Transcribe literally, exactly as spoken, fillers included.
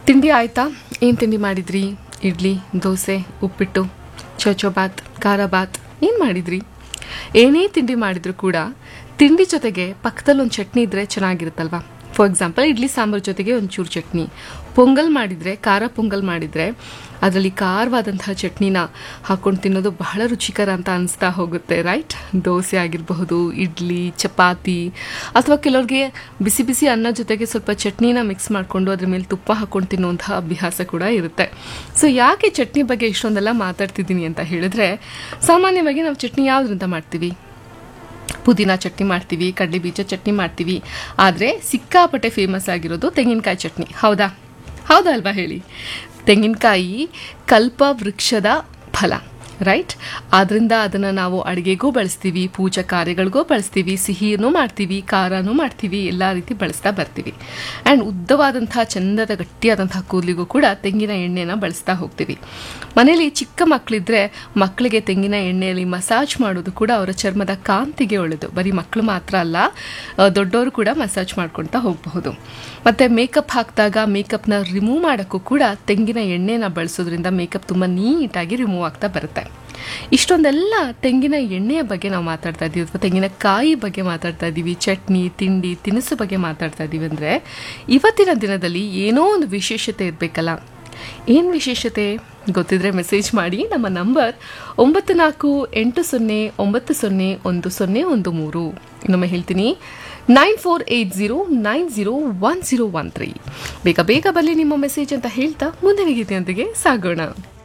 ತಿಂಡಿ ಆಯಿತಾ? ಏನು ತಿಂಡಿ ಮಾಡಿದ್ರಿ? ಇಡ್ಲಿ, ದೋಸೆ, ಉಪ್ಪಿಟ್ಟು, ಚೌಚೌಬಾತ್, ಖಾರ ಬಾತ್ ಏನು ಮಾಡಿದ್ರಿ? ಏನೇ ತಿಂಡಿ ಮಾಡಿದರೂ ಕೂಡ ತಿಂಡಿ ಜೊತೆಗೆ ಪಕ್ಕದಲ್ಲಿ ಒಂದು ಚಟ್ನಿ ಇದ್ದರೆ ಚೆನ್ನಾಗಿರುತ್ತಲ್ವಾ? ಫಾರ್ ಎಕ್ಸಾಂಪಲ್ ಇಡ್ಲಿ ಸಾಂಬಾರು ಜೊತೆಗೆ ಒಂಚೂರು ಚಟ್ನಿ, ಪೊಂಗಲ್ ಮಾಡಿದರೆ, ಖಾರ ಪೊಂಗಲ್ ಮಾಡಿದರೆ ಅದರಲ್ಲಿ ಖಾರವಾದಂತಹ ಚಟ್ನಿನ ಹಾಕ್ಕೊಂಡು ತಿನ್ನೋದು ಬಹಳ ರುಚಿಕರ ಅಂತ ಅನಿಸ್ತಾ ಹೋಗುತ್ತೆ, ರೈಟ್? ದೋಸೆ ಆಗಿರಬಹುದು, ಇಡ್ಲಿ, ಚಪಾತಿ, ಅಥವಾ ಕೆಲವ್ರಿಗೆ ಬಿಸಿ ಬಿಸಿ ಅನ್ನ ಜೊತೆಗೆ ಸ್ವಲ್ಪ ಚಟ್ನಿನ ಮಿಕ್ಸ್ ಮಾಡಿಕೊಂಡು ಅದ್ರ ಮೇಲೆ ತುಪ್ಪ ಹಾಕ್ಕೊಂಡು ತಿನ್ನುವಂತಹ ಅಭ್ಯಾಸ ಕೂಡ ಇರುತ್ತೆ. ಸೊ ಯಾಕೆ ಚಟ್ನಿ ಬಗ್ಗೆ ಇಷ್ಟೊಂದೆಲ್ಲ ಮಾತಾಡ್ತಿದ್ದೀನಿ ಅಂತ ಹೇಳಿದ್ರೆ, ಸಾಮಾನ್ಯವಾಗಿ ನಾವು ಚಟ್ನಿ ಯಾವುದರಿಂದ ಮಾಡ್ತೀವಿ? ಪುದೀನ ಚಟ್ನಿ ಮಾಡ್ತೀವಿ, ಕಡಲೆ ಬೀಜ ಚಟ್ನಿ ಮಾಡ್ತೀವಿ. ಆದರೆ ಸಿಕ್ಕಾಪಟ್ಟೆ ಫೇಮಸ್ ಆಗಿರೋದು ತೆಂಗಿನಕಾಯಿ ಚಟ್ನಿ. ಹೌದಾ ಹೌದಾ ಅಲ್ವಾ ಹೇಳಿ? ತೆಂಗಿನಕಾಯಿ ಕಲ್ಪ ವೃಕ್ಷದ ಫಲ, ರೈಟ್? ಆದ್ದರಿಂದ ಅದನ್ನು ನಾವು ಅಡುಗೆಗೂ ಬಳಸ್ತೀವಿ, ಪೂಜಾ ಕಾರ್ಯಗಳಿಗೂ ಬಳಸ್ತೀವಿ, ಸಿಹಿನೂ ಮಾಡ್ತೀವಿ, ಖಾರನೂ ಮಾಡ್ತೀವಿ, ಎಲ್ಲ ರೀತಿ ಬಳಸ್ತಾ ಬರ್ತೀವಿ. ಆ್ಯಂಡ್ ಉದ್ದವಾದಂಥ ಚಂದದ ಗಟ್ಟಿಯಾದಂಥ ಕೂದಲಿಗೂ ಕೂಡ ತೆಂಗಿನ ಎಣ್ಣೆನ ಬಳಸ್ತಾ ಹೋಗ್ತೀವಿ. ಮನೇಲಿ ಚಿಕ್ಕ ಮಕ್ಕಳಿದ್ರೆ ಮಕ್ಕಳಿಗೆ ತೆಂಗಿನ ಎಣ್ಣೆಯಲ್ಲಿ ಮಸಾಜ್ ಮಾಡೋದು ಕೂಡ ಅವರ ಚರ್ಮದ ಕಾಂತಿಗೆ ಒಳ್ಳೆಯದು. ಬರೀ ಮಕ್ಕಳು ಮಾತ್ರ ಅಲ್ಲ, ದೊಡ್ಡವರು ಕೂಡ ಮಸಾಜ್ ಮಾಡ್ಕೊಳ್ತಾ ಹೋಗಬಹುದು. ಮತ್ತು ಮೇಕಪ್ ಹಾಕಿದಾಗ ಮೇಕಪ್ನ ರಿಮೂವ್ ಮಾಡೋಕ್ಕೂ ಕೂಡ ತೆಂಗಿನ ಎಣ್ಣೆನ ಬಳಸೋದ್ರಿಂದ ಮೇಕಪ್ ತುಂಬ ನೀಟಾಗಿ ರಿಮೂವ್ ಆಗ್ತಾ ಬರುತ್ತೆ. ಇಷ್ಟೊಂದೆಲ್ಲ ತೆಂಗಿನ ಎಣ್ಣೆಯ ಬಗ್ಗೆ ನಾವು ಮಾತಾಡ್ತಾ ಇದ್ದೀವಿ, ಅಥವಾ ತೆಂಗಿನಕಾಯಿ ಬಗ್ಗೆ ಮಾತಾಡ್ತಾ ಇದ್ದೀವಿ, ಚಟ್ನಿ, ತಿಂಡಿ, ತಿನಿಸು ಬಗ್ಗೆ ಮಾತಾಡ್ತಾ ಇದ್ದೀವಿ ಅಂದರೆ ಇವತ್ತಿನ ದಿನದಲ್ಲಿ ಏನೋ ಒಂದು ವಿಶೇಷತೆ ಇರಬೇಕಲ್ಲ. ಏನು ವಿಶೇಷತೆ ಗೊತ್ತಿದ್ರೆ ಮೆಸೇಜ್ ಮಾಡಿ. ನಮ್ಮ ನಂಬರ್ ಒಂಬತ್ತು ನಾಲ್ಕು ಎಂಟು ಸೊನ್ನೆ ಒಂಬತ್ತು ಸೊನ್ನೆ ಒಂದು ಸೊನ್ನೆ ಒಂದು ಮೂರು. ಇನ್ನೊಮ್ಮೆ ಹೇಳ್ತೀನಿ, nine four eight zero nine zero one zero one three. ಬೇಗ ಬೇಗ ಬರಲಿ ನಿಮ್ಮ ಮೆಸೇಜ್ ಅಂತ ಹೇಳ್ತಾ ಮುಂದಿನ ಗೀತೆಯೊಂದಿಗೆ ಸಾಗೋಣ.